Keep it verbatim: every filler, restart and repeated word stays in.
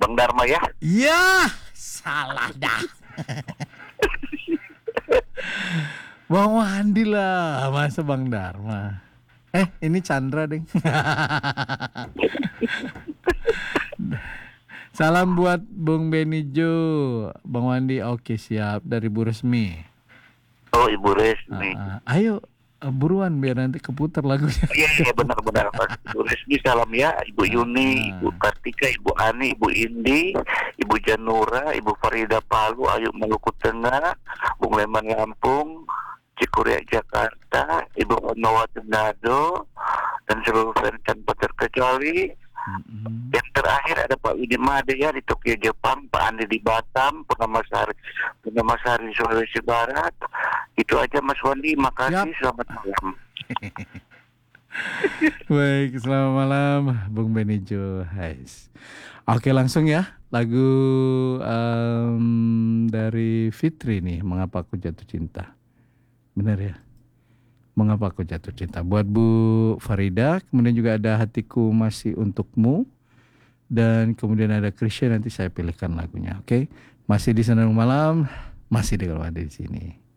Bang Dharma ya. Iya, salah dah. Bang Wandi lah, masa Bang Dharma. Eh, ini Chandra deh. Salam buat Bung Benijo, Bang Wandi. Oke, siap, dari Bu Resmi. Oh, Ibu Resmi. Uh, uh, ayo uh, buruan biar nanti keputar lagunya. Iya, iya benar-benar. Ibu Resmi salam ya, Ibu Yuni, Ibu Kartika, Ibu Ani, Ibu Indi, Ibu Janura, Ibu Farida Palu, Ayu Maluku Tengah, Bung Leman Lampung, Cikuria Jakarta, Ibu Onowati Nado, dan seluruh fans tanpa terkecuali. Mm-hmm. Yang terakhir ada Pak Widi Made ya di Tokyo Jepang, Pak Andi di Batam, Pengamasari Pengamasari Sulawesi Barat. Itu aja Mas Wandi, makasih. Yap. Selamat malam. Baik, selamat malam Bung Benijo. Hai. Oke, langsung ya lagu um, dari Fitri nih, Mengapa Aku Jatuh Cinta. Benar ya? Mengapa Aku Jatuh Cinta. Buat Bu Farida, kemudian juga ada Hatiku Masih Untukmu, dan kemudian ada Krisya, nanti saya pilihkan lagunya. Oke, masih di Senandung Malam, masih dengan Wandi di sini.